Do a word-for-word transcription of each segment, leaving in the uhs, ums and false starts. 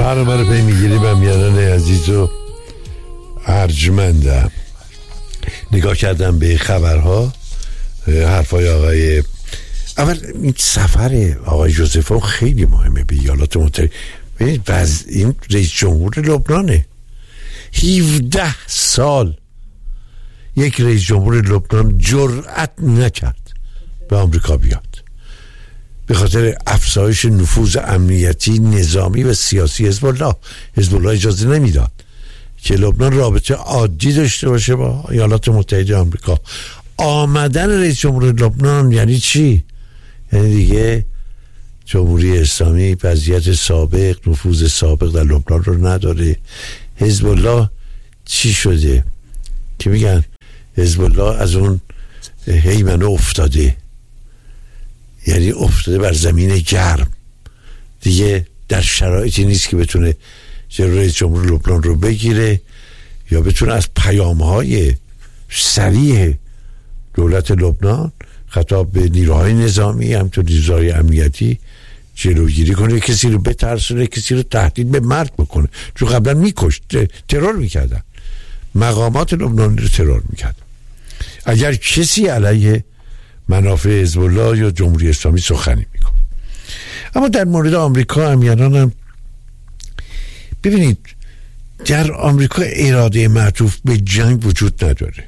برنامه رو پی میگیری بمیانان عزیز و ارجمندم. نگاه کردم به خبرها، حرفای آقای اول این سفر آقای جوزفون خیلی مهمه به ایالات متحده. ببینید این رئیس جمهور لبنانه، هفده سال یک رئیس جمهور لبنان جرأت نکرد به آمریکا بیاد به خاطر افزایش نفوذ امنیتی، نظامی و سیاسی حزب الله. حزب الله اجازه نمیداد که لبنان رابطه عادی داشته باشه با ایالات متحده آمریکا. آمدن رئیس جمهور لبنان یعنی چی؟ یعنی دیگه جمهوری اسلامی وضعیت سابق، نفوذ سابق در لبنان رو نداره. حزب الله چی شده که میگن حزب الله از اون هیمنه افتاده، یعنی افتاده بر زمین گرم، دیگه در شرایطی نیست که بتونه جلوی رئیس جمهور لبنان رو بگیره یا بتونه از پیام‌های سریع دولت لبنان خطاب به نیروهای نظامی همچون نیروهای امنیتی جلوگیری کنه، کسی رو بترسونه، کسی رو تهدید به مرگ بکنه. چون قبلا میکشت، ترور میکردن، مقامات لبنانی رو ترور میکردن. اگر کسی علیه منافع حزب الله یا جمهوری اسلامی سخنی میکنه. اما در مورد آمریکا امیرانم ببینید، در آمریکا اراده معطوف به جنگ وجود نداره،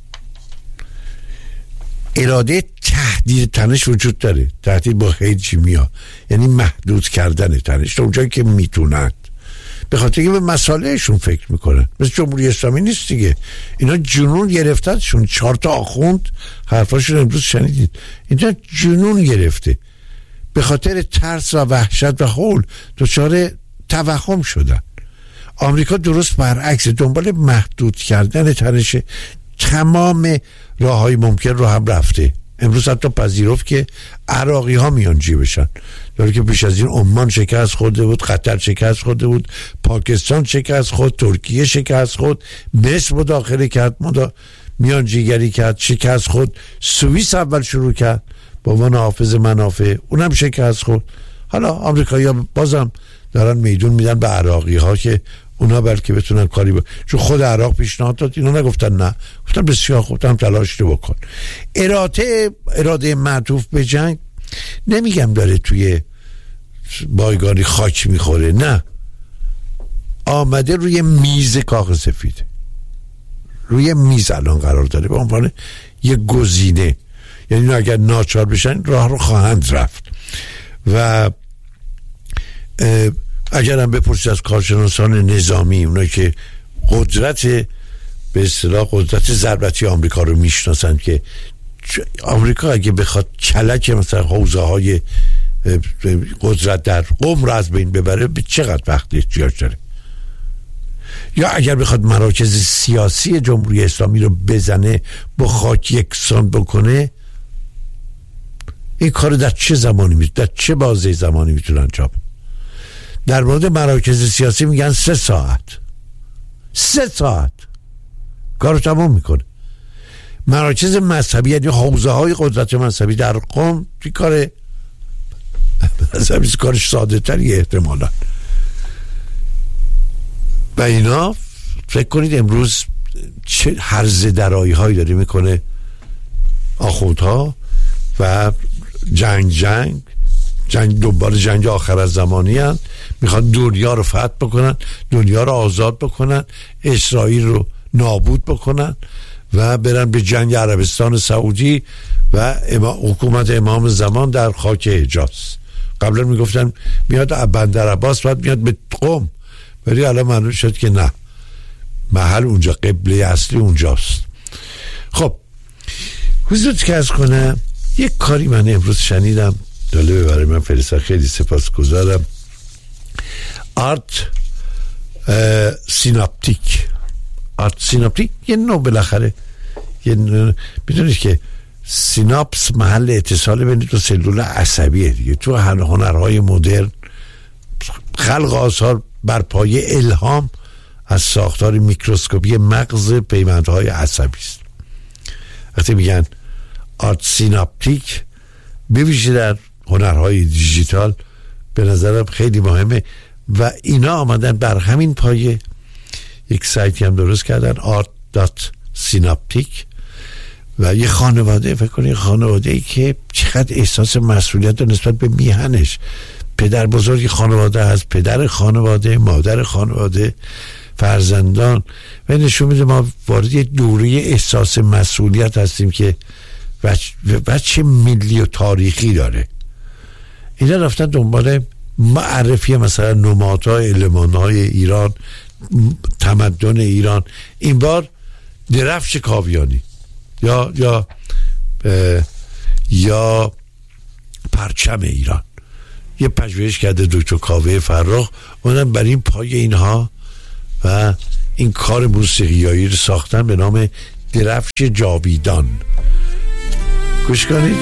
اراده تهدید تنش وجود داره. تهدید با خیلی چی میاد، یعنی محدود کردن تنش تا اونجایی که میتونند، به خاطر اینکه به مسائلشون فکر میکنن. مثل جمهوری اسلامی نیست دیگه، اینا جنون گرفتتشون. چهار تا آخوند حرفاشون امروز شنیدید، اینا جنون گرفته، به خاطر ترس و وحشت و هول دچار توهم شدن. آمریکا درست برعکس، دنبال محدود کردن تنش، تمام راههای ممکن رو هم رفته. امروز حتی پذیرفت که عراقی ها میان جی بشن، داره که پیش از این عمان شکست خورده بود، قطر شکست خورده بود، پاکستان شکست خورد، ترکیه شکست خورد، مصر مداخله کرد، مدا... میان جیگری کرد، شکست خورد. سوئیس اول شروع کرد با عنوان حافظ منافع، اونم شکست خورد. حالا آمریکایی‌ها بازم دارن میدون میدن به عراقی ها که اونا بلکه بتونن کاری با... چون خود عراق پیشنهاد داد، اینا نگفتن نه، گفتن بسیار خوب، هم تلاش رو بکن. اراده اراده معطوف به جنگ نمیگم داره توی بایگانی خاک میخوره، نه، آمده روی میز کاغذ سفید، روی میز الان قرار داره به عنوان یه گزینه. یعنی اگر ناچار بشن راه رو خواهند رفت. و اگر هم بپرسید از کارشناسان نظامی، اونا که قدرت به اصطلاح قدرت ضربتی آمریکا رو میشناسند، که آمریکا اگه بخواد کلک مثلا حوزه های قدرت در قم رو از بین ببره به چقدر وقت احتیاج داره، یا اگر بخواد مراکز سیاسی جمهوری اسلامی رو بزنه، با خاک یکسان بکنه، این کار در چه زمانی می در چه بازه زمانی میتونه انجام؟ در مورد مراکز سیاسی میگن سه ساعت سه ساعت کارو تمام میکنه. مراکز مذهبی یعنی حوزه های قدرت مذهبی در قم چی کاره؟ مذهبی کارش ساده تریه احتمالا. و اینا فکر کنید امروز چه هرزه درایی هایی داره میکنه آخوندها و جنگ جنگ جنگ دنبال جنگ آخر از زمانی هست، میخوان دنیا رو فتح بکنن، دنیا رو آزاد بکنن، اسرائیل رو نابود بکنن و برن به جنگ عربستان سعودی و حکومت امام زمان در خاک حجاز. قبلا میگفتن میاد بندر عباس، بعد میاد به قم، ولی الان معلوم شد که نه، محل اونجا، قبله اصلی اونجاست. خب حضور که از کنم یک کاری من امروز شنیدم، داله برای من فرستاد، خیلی سپاسگزارم. آرت سیناپتیک آرت سیناپتیک یه نوع بالاخره یه میدونید که سیناپس محل اتصال بین دو سلول عصبیه دیگه. تو هنرهای مدرن خلق آثار بر پایه الهام از ساختار میکروسکوپی مغز پیوندهای عصبی است. وقتی میگن آرت سیناپتیک، بویژه در هنرهای دیجیتال، به نظرم خیلی مهمه و اینا آمدن بر همین پایه یک سایتی هم درست کردن، آرت دات سیناپتیک، و یه خانواده، فکر کنید خانواده ای که چقدر احساس مسئولیت رو نسبت به میهنش، پدر بزرگ خانواده هست، پدر خانواده، مادر خانواده، فرزندان، و نشون میده ما وارد یه دوره احساس مسئولیت هستیم که بچه ملی و تاریخی داره. اینا رفتن دنبال معرفی مثلا نمادهای المانهای ایران، تمدن ایران، این بار درفش کاویانی یا یا یا پرچم ایران. یه پژوهش کرده دکتر کاوه فرخ، اونم بر این پای اینها و این کار موسیقیایی رو ساختن به نام درفش جاویدان. گوش کنید.